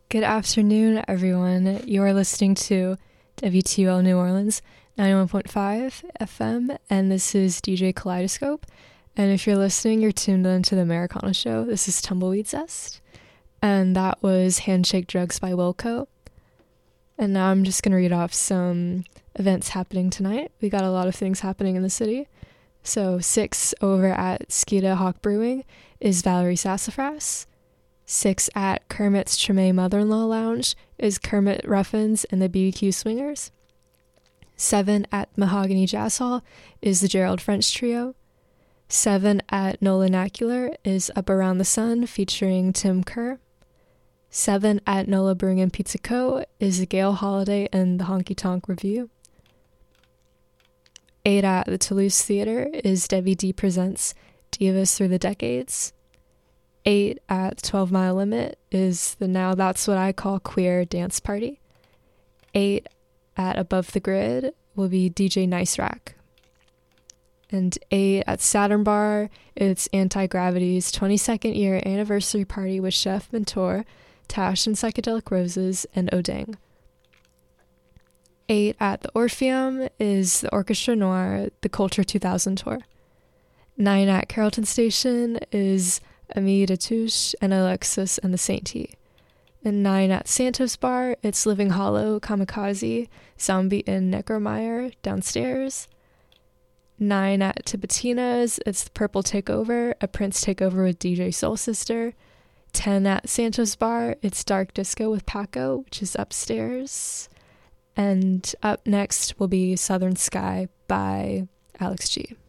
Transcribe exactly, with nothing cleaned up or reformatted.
Good afternoon, everyone. You are listening to W T U L New Orleans ninety-one point five F M, and this is D J Kaleidoscope. And if you're listening, you're tuned in to the Americana Show. This is Tumbleweed Zest, and that was Handshake Drugs by Wilco. And now I'm just going to read off some events happening tonight. We got a lot of things happening in the city. So six over at Skeeta Hawk Brewing is Valerie Sassafras. Six at Kermit's Treme Mother-in-Law Lounge is Kermit Ruffins and the B B Q Swingers. Seven at Mahogany Jazz Hall is the Gerald French Trio. Seven at Nolanacular is Up Around the Sun featuring Tim Kerr. Seven at Nola Brewing and Pizza Co. is Gail Holiday and the Honky Tonk Review. Eight at the Toulouse Theater is Debbie D Presents Divas Through the Decades. Eight at twelve Mile Limit is the Now That's What I Call Queer Dance Party. Eight at Above the Grid will be D J Nice Rack. And eight at Saturn Bar, it's Anti-Gravity's twenty-second year anniversary party with Chef Mentor, Tash and Psychedelic Roses, and Odang. Eight at the Orpheum is the Orchestra Noir, the Culture two thousand tour. Nine at Carrollton Station is Ami Touche and Alexis and the Saint T. And nine at Santos Bar, it's Living Hollow, Kamikaze, Zombie and Necromeyer downstairs. Nine at Tipitina's, it's the Purple Takeover, a Prince Takeover with D J Soul Sister. Ten at Santos Bar, it's Dark Disco with Paco, which is upstairs. And up next will be Southern Sky by Alex G.